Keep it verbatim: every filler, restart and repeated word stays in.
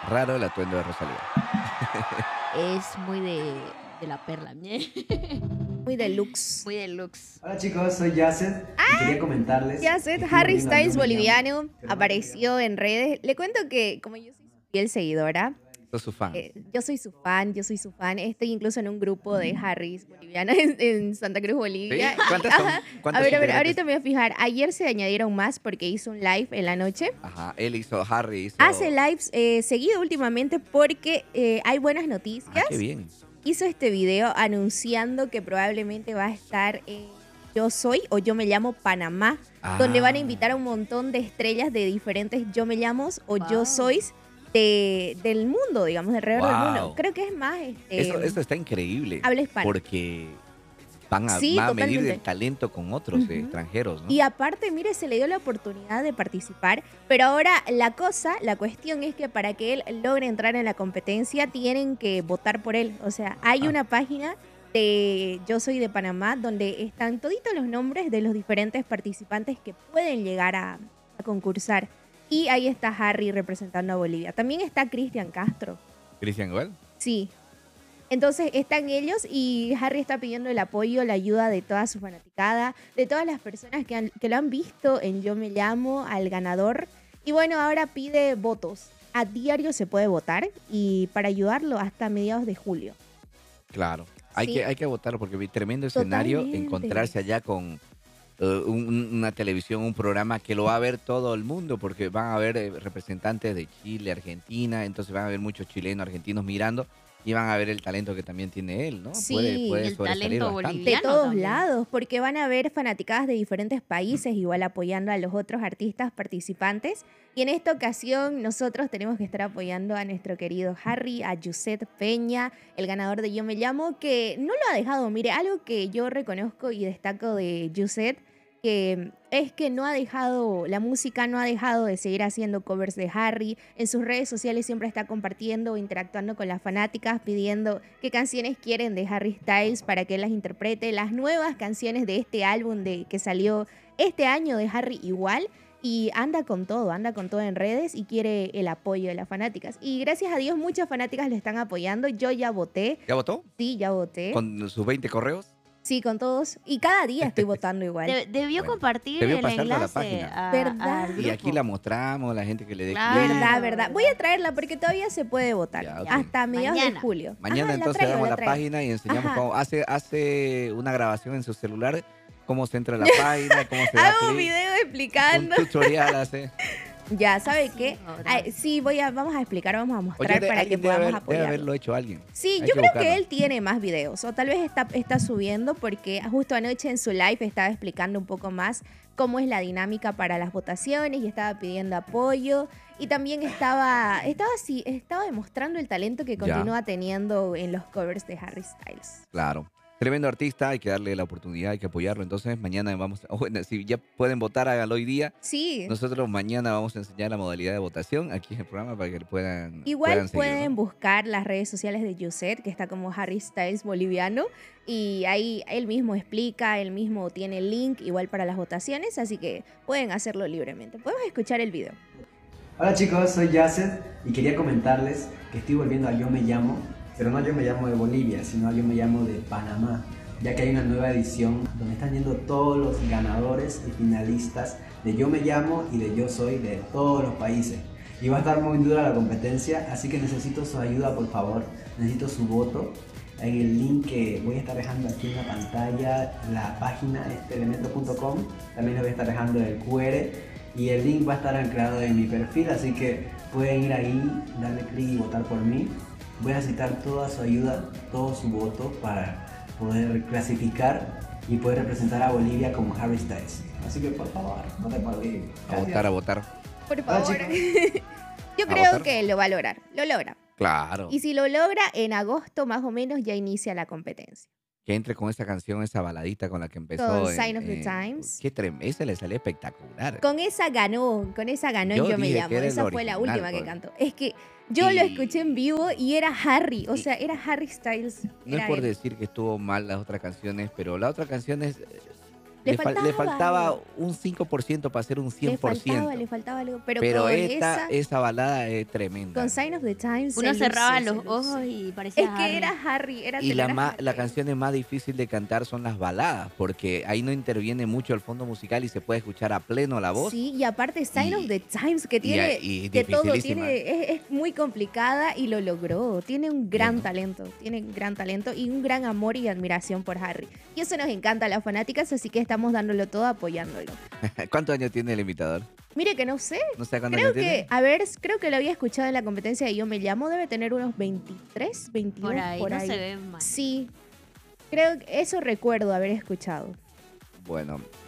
Raro el atuendo de Rosalía. Es muy de, de la perla. Muy deluxe. Muy deluxe. Hola chicos, soy Yacet y quería comentarles. Yacet, que estoy Harry volviendo a Styles Yo Me Llamo, boliviano, pero no Yo Me apareció en redes. Le cuento que, como yo soy su fiel seguidora, Soy su fan. eh, yo soy su fan, yo soy su fan. Estoy incluso en un grupo de Harrys bolivianas en, en Santa Cruz, ¿Sí? Bolivia. ¿Cuántas son? Ajá. ¿Cuántas A ver, a ver, integrantes? ahorita me voy a fijar. Ayer se añadieron más porque hizo un live en la noche. Ajá, él hizo, Harry hizo... Hace lives eh, seguido últimamente porque eh, hay buenas noticias. Ah, qué bien. Hizo este video anunciando que probablemente va a estar en Yo Soy o Yo Me Llamo Panamá, donde van a Ah. invitar a un montón de estrellas de diferentes Yo Me Llamos o Wow. Yo Sois de, del mundo, digamos, de alrededor del Wow. mundo. Creo que es más este, Eso, eso está increíble. habla hispana. Porque van a, Sí, van a medir totalmente. el talento con otros eh, Ujú. extranjeros, ¿no? Y aparte, mire, se le dio la oportunidad de participar, pero ahora la cosa, la cuestión es que para que él logre entrar en la competencia tienen que votar por él. O sea, hay Ah. una página de Yo Soy de Panamá donde están toditos los nombres de los diferentes participantes que pueden llegar a, a concursar. Y ahí está Harry representando a Bolivia. También está Cristian Castro. Cristian Goel. Sí. Entonces están ellos y Harry está pidiendo el apoyo, la ayuda de toda su fanaticada, de todas las personas que, han- que lo han visto en Yo Me Llamo, al ganador. Y bueno, ahora pide votos. A diario se puede votar y para ayudarlo hasta mediados de julio. Claro. Hay, Sí. que, hay que votar porque vi tremendo escenario Totalmente. encontrarse allá con eh, un- una televisión, un programa que lo va a ver todo el mundo porque van a haber eh, representantes de Chile, Argentina, entonces van a haber muchos chilenos, argentinos mirando y van a ver el talento que también tiene él, ¿no? Sí, puede puede el sobresalir talento bastante. De boliviano todos también. lados, porque van a haber fanaticadas de diferentes países, igual apoyando a los otros artistas participantes. Y en esta ocasión nosotros tenemos que estar apoyando a nuestro querido Harry, a Yuset Peña, el ganador de Yo Me Llamo, que no lo ha dejado. Mire, algo que yo reconozco y destaco de Yuset, que es que no ha dejado, la música no ha dejado de seguir haciendo covers de Harry. En sus redes sociales siempre está compartiendo o interactuando con las fanáticas, pidiendo qué canciones quieren de Harry Styles para que él las interprete. Las nuevas canciones de este álbum de, que salió este año de Harry igual. Y anda con todo, anda con todo en redes y quiere el apoyo de las fanáticas. Y gracias a Dios muchas fanáticas lo están apoyando. Yo ya voté, ¿Ya votó? sí, ya voté. ¿Con sus veinte correos? Sí, con todos. Y cada día estoy votando igual. De- debió Bueno, compartir debió el pasarlo a la enlace página. a- ¿Verdad? al Y aquí grupo. la mostramos, la gente que le dé Claro. clic. Verdad, verdad. Voy a traerla porque todavía se puede votar. Ya, ok. Hasta mediados de Mañana. julio. Mañana Ajá, la entonces traigo, damos la la, traigo. página y enseñamos Ajá. cómo hace, hace una grabación en su celular, cómo se entra a la página, cómo se da Hago un clic. video Un explicando. tutorial hace. Ya, ¿sabe Sí, qué? ahora. Ay, sí, voy a, vamos a explicar, vamos a Oye, mostrar de- para que alguien debe, podamos haber- debe apoyarlo. haberlo hecho alguien. Sí, Hay yo que creo buscarlo. que él tiene más videos, o tal vez está, está subiendo porque justo anoche en su live estaba explicando un poco más cómo es la dinámica para las votaciones y estaba pidiendo apoyo y también estaba, estaba, así, estaba demostrando el talento que Ya. continúa teniendo en los covers de Harry Styles. Claro. Tremendo artista, hay que darle la oportunidad, hay que apoyarlo. Entonces, mañana vamos. a- Bueno, si ya pueden votar, háganlo hoy día. Sí, Nosotros mañana vamos a enseñar la modalidad de votación aquí en el programa para que puedan. igual puedan seguir, pueden ¿no? buscar las redes sociales de Yuset, que está como Harry Styles boliviano, y ahí él mismo explica, él mismo tiene el link igual para las votaciones, así que pueden hacerlo libremente. Podemos escuchar el video. Hola chicos, soy Yacet y quería comentarles que estoy volviendo a Yo Me Llamo, pero no a Yo Me Llamo de Bolivia, sino a Yo Me Llamo de Panamá, ya que hay una nueva edición donde están yendo todos los ganadores y finalistas de Yo Me Llamo y de Yo Soy de todos los países. Y va a estar muy dura la competencia, así que necesito su ayuda, por favor, necesito su voto. En el link que voy a estar dejando aquí en la pantalla, la página es telemetro punto com, también les voy a estar dejando el Q R y el link va a estar anclado en mi perfil, así que pueden ir ahí, darle clic y votar por mí. Voy a necesitar toda su ayuda, todo su voto para poder clasificar y poder representar a Bolivia como Harry Styles. Así que por favor, no te olvides. A votar, a votar. Por Hola, favor. chicos. Yo ¿A creo votar? que lo va a lograr, lo logra. Claro. Y si lo logra, en agosto más o menos ya inicia la competencia. Que entre con esa canción, esa baladita con la que empezó. Con en- Sign of the en- Times. Qué tremendo. Esa le salió espectacular. Con esa ganó, con esa ganó en Yo Yo Me dije Llamo. que era el Esa fue la original, última que pues. cantó. Es que yo lo Y- escuché en vivo y era Harry, o y- sea, era Harry Styles. No era es por él. decir que estuvo mal las otras canciones, pero las otras canciones eh, Le Le, fal- le faltaba. faltaba un cinco por ciento para ser un Le cien por ciento. faltaba, le faltaba algo. Pero, Pero con esta, esa, esa balada es tremenda. con Sign of the Times. Uno se cerraba luce, los se luce. ojos y parecía Es que Harry. era Harry, era Y tener la, a ma- Harry. la canción es más difícil de cantar son las baladas, porque ahí no interviene mucho el fondo musical y se puede escuchar a pleno la voz. Sí, y aparte Sign Y- of the Times, que y- tiene y de todo, dificilísima. tiene, es, es muy complicada y lo logró. Tiene un gran Bien. talento, tiene un gran talento y un gran amor y admiración por Harry. Y eso nos encanta a las fanáticas, así que estamos dándolo todo apoyándolo. ¿Cuántos años tiene el imitador? Mire que no sé, No sé cuántos creo años que, tiene. a ver, creo que lo había escuchado en la competencia de Yo Me Llamo, debe tener unos veintitrés, veintidós, Por ahí, por no ahí. se ve mal. Sí, creo que eso recuerdo haber escuchado. Bueno,